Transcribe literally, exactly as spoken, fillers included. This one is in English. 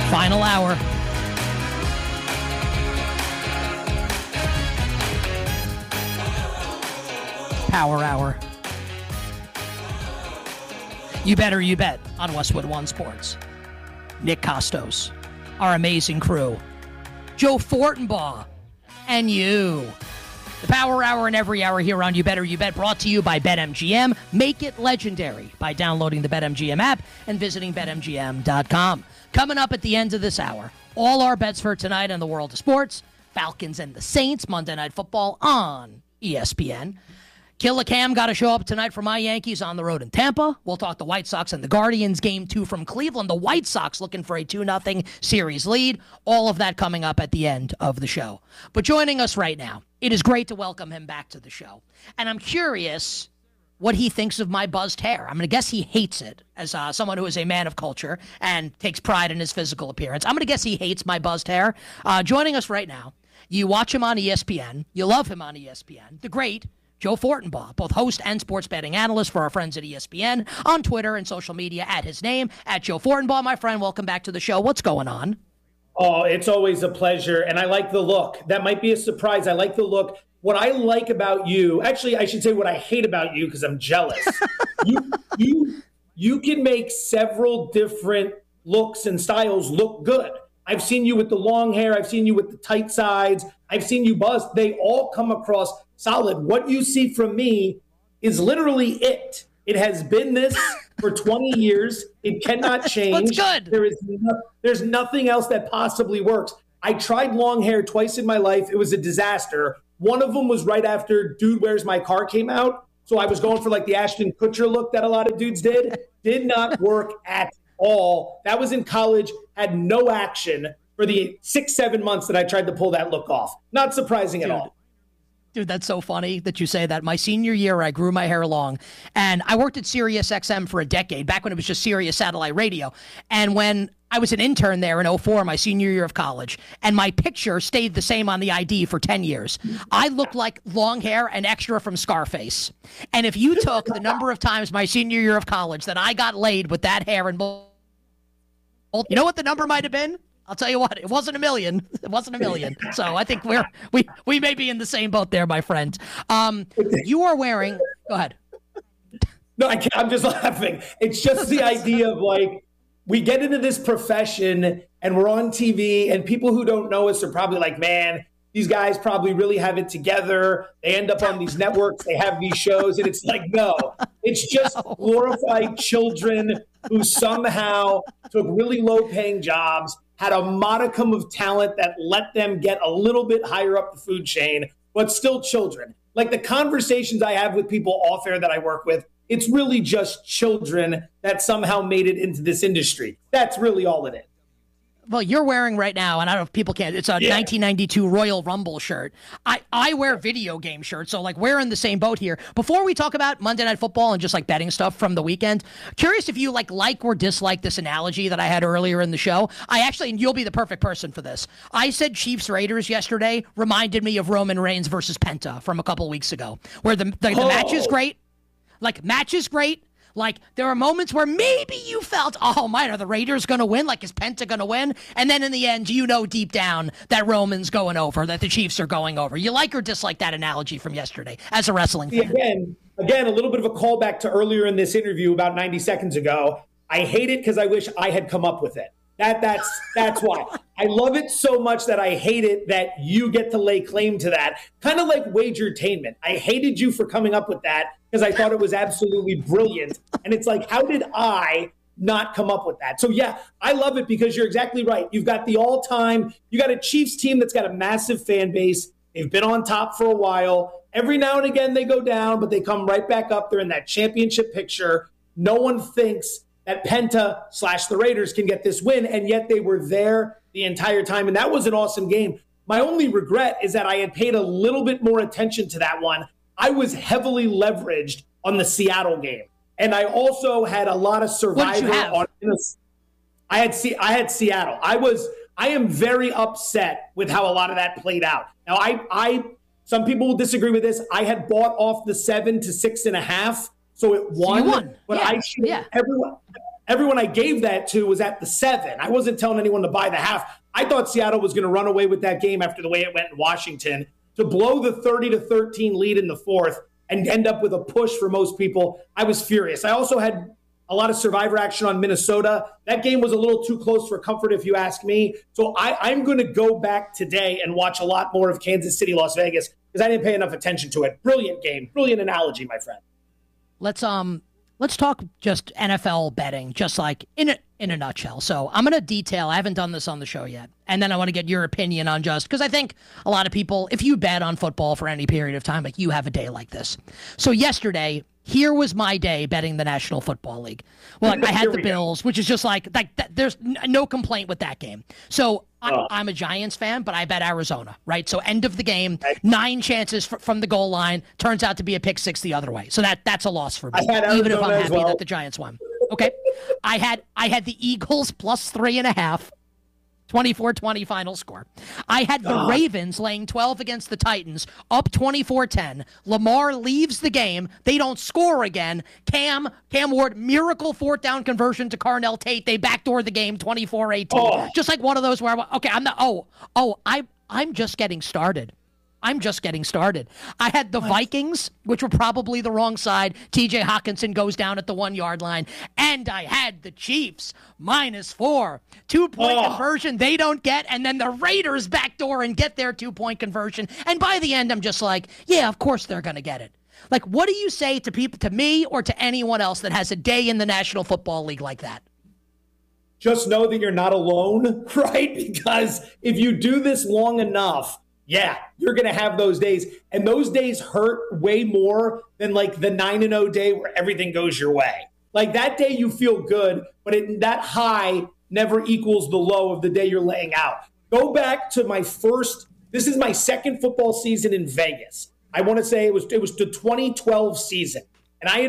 Final hour. Power hour. You better you bet on Westwood One Sports. Nick Costos, our amazing crew, Joe Fortenbaugh, and you. The Power Hour and every hour here on You Better You Bet, brought to you by BetMGM. Make it legendary by downloading the BetMGM app and visiting Bet M G M dot com. Coming up at the end of this hour, all our bets for tonight in the world of sports. Falcons and the Saints, Monday Night Football on E S P N. Killer Cam got to show up tonight for my Yankees on the road in Tampa. We'll talk the White Sox and the Guardians, game two from Cleveland. The White Sox looking for a two nothing series lead. All of that coming up at the end of the show. But joining us right now, it is great to welcome him back to the show. And I'm curious what he thinks of my buzzed hair. I'm going to guess he hates it as uh, someone who is a man of culture and takes pride in his physical appearance. I'm going to guess he hates my buzzed hair. Uh, joining us right now, you watch him on E S P N. You love him on E S P N. The great Joe Fortenbaugh, both host and sports betting analyst for our friends at E S P N, on Twitter and social media at his name, at Joe Fortenbaugh. My friend, welcome back to the show. What's going on? Oh, it's always a pleasure, and I like the look. That might be a surprise. I like the look. What I like about you, actually, I should say what I hate about you because I'm jealous. you, you, you can make several different looks and styles look good. I've seen you with the long hair. I've seen you with the tight sides. I've seen you buzzed. They all come across solid. What you see from me is literally it. It has been this for twenty years. It cannot change. That's good. There is no, there's nothing else that possibly works. I tried long hair twice in my life. It was a disaster. One of them was right after Dude, Where's My Car came out. So I was going for like the Ashton Kutcher look that a lot of dudes did. Did not work at all. That was in college. Had no action for the six, seven months that I tried to pull that look off. Not surprising Dude. at all. Dude, that's so funny that you say that. My senior year, I grew my hair long, and I worked at Sirius X M for a decade, back when it was just Sirius Satellite Radio. And when I was an intern there in oh four, my senior year of college, and my picture stayed the same on the I D for ten years. I looked like long hair and extra from Scarface. And if you took the number of times my senior year of college that I got laid with that hair and bull, you know what the number might have been? I'll tell you what, it wasn't a million. It wasn't a million. So I think we're we we may be in the same boat there, my friend. Um, you are wearing. Go ahead. No, I can't, I'm just laughing. It's just the idea of like we get into this profession and we're on T V, and people who don't know us are probably like, man, these guys probably really have it together. They end up on these networks. They have these shows, and it's like, no, it's just No. glorified children who somehow took really low-paying jobs, had a modicum of talent that let them get a little bit higher up the food chain, but still children. Like the conversations I have with people off air that I work with, it's really just children that somehow made it into this industry. That's really all it is. Well, you're wearing right now, and I don't know if people can, it's a Yeah. nineteen ninety-two Royal Rumble shirt. I, I wear video game shirts, so like we're in the same boat here. Before we talk about Monday Night Football and just like betting stuff from the weekend, curious if you like like or dislike this analogy that I had earlier in the show. I actually, and you'll be the perfect person for this. I said Chiefs Raiders yesterday reminded me of Roman Reigns versus Penta from a couple weeks ago, where the, the, the Oh. match is great. Like, match is great. Like, there are moments where maybe you felt, oh, man, are the Raiders going to win? Like, is Penta going to win? And then in the end, you know deep down that Roman's going over, that the Chiefs are going over. You like or dislike that analogy from yesterday as a wrestling fan? Again, again, a little bit of a callback to earlier in this interview about ninety seconds ago. I hate it because I wish I had come up with it. That that's that's why. I love it so much that I hate it that you get to lay claim to that. Kind of like wagertainment. I hated you for coming up with that because I thought it was absolutely brilliant. And it's like, how did I not come up with that? So yeah, I love it because you're exactly right. You've got the all-time, you got a Chiefs team that's got a massive fan base. They've been on top for a while. Every now and again they go down, but they come right back up. They're in that championship picture. No one thinks that Penta slash the Raiders can get this win, and yet they were there the entire time, and that was an awesome game. My only regret is that I had paid a little bit more attention to that one. I was heavily leveraged on the Seattle game, and I also had a lot of Survivor on. I had C- I had Seattle. I was I am very upset with how a lot of that played out. Now, I I some people will disagree with this. I had bought off the seven to six and a half. So it won, So you won. but Yeah. I should Yeah. everyone everyone I gave that to was at the seven. I wasn't telling anyone to buy the half. I thought Seattle was going to run away with that game after the way it went in Washington, to blow the thirty to thirteen lead in the fourth and end up with a push for most people. I was furious. I also had a lot of survivor action on Minnesota. That game was a little too close for comfort, if you ask me. So I, I'm going to go back today and watch a lot more of Kansas City, Las Vegas, because I didn't pay enough attention to it. Brilliant game. Brilliant analogy, my friend. Let's um let's talk just N F L betting, just like in a, in a nutshell. So I'm going to detail, I haven't done this on the show yet, and then I want to get your opinion on just, because I think a lot of people, if you bet on football for any period of time, like you have a day like this. So yesterday, here was my day betting the National Football League. Well, like, I had the Bills, which is just like, like that, there's n- no complaint with that game. So I, oh. I'm a Giants fan, but I bet Arizona, right? So end of the game, nine chances f- from the goal line, turns out to be a pick six the other way. So that that's a loss for me, even if I'm happy well. that the Giants won. Okay, I had I had the Eagles plus three and a half. twenty-four twenty final score. I had the God. Ravens laying twelve against the Titans, up twenty-four ten. Lamar leaves the game. They don't score again. Cam, Cam Ward, miracle fourth down conversion to Carnell Tate. They backdoor the game twenty-four eighteen. Oh. Just like one of those where, I, okay, I'm not, oh, oh, I, I'm just getting started. I'm just getting started. I had the what? Vikings, which were probably the wrong side. T J Hawkinson goes down at the one-yard line. And I had the Chiefs, minus four. Two-point oh. conversion they don't get, and then the Raiders backdoor and get their two-point conversion. And by the end, I'm just like, yeah, of course they're going to get it. Like, what do you say to people, to me or to anyone else that has a day in the National Football League like that? Just know that you're not alone, right? Because if you do this long enough, yeah, you're going to have those days. And those days hurt way more than like the nine and oh day where everything goes your way. Like that day you feel good, but it, that high never equals the low of the day you're laying out. Go back to my first, this is my second football season in Vegas. I want to say it was it was the twenty twelve season. And I